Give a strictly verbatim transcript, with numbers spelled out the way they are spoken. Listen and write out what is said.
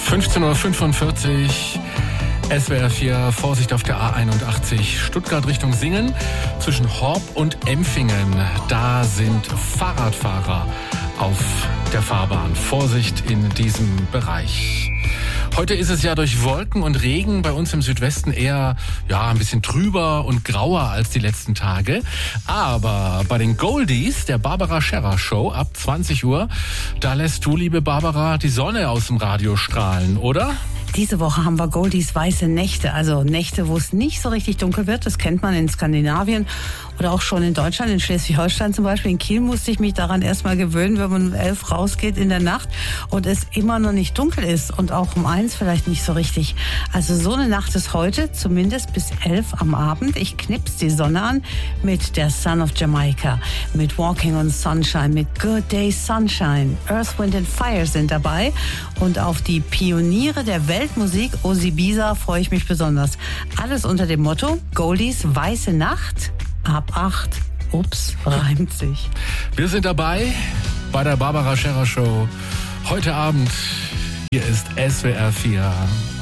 fünfzehn Uhr fünfundvierzig, S W R vier, Vorsicht auf der A einundachtzig, Stuttgart Richtung Singen. Zwischen Horb und Empfingen, da sind Fahrradfahrer auf der Fahrbahn. Vorsicht in diesem Bereich. Heute ist es ja durch Wolken und Regen bei uns im Südwesten eher ja ein bisschen trüber und grauer als die letzten Tage. Aber bei den Goldies, der Barbara Scherrer Show ab zwanzig Uhr, da lässt du, liebe Barbara, die Sonne aus dem Radio strahlen, oder? Diese Woche haben wir Goldies weiße Nächte, also Nächte, wo es nicht so richtig dunkel wird. Das kennt man in Skandinavien oder auch schon in Deutschland, in Schleswig-Holstein zum Beispiel. In Kiel musste ich mich daran erstmal gewöhnen, wenn man um elf rausgeht in der Nacht und es immer noch nicht dunkel ist und auch um eins vielleicht nicht so richtig. Also so eine Nacht ist heute, zumindest bis elf am Abend. Ich knips die Sonne an mit der Son of Jamaica, mit Walking on Sunshine, mit Good Day Sunshine. Earth, Wind and Fire sind dabei und auf die Pioniere der Weltmusik, Ozzy Bisa, freue ich mich besonders. Alles unter dem Motto Goldies weiße Nacht ab acht. Ups, reimt sich. Wir sind dabei bei der Barbara Scherrer Show. Heute Abend, hier ist S W R vier.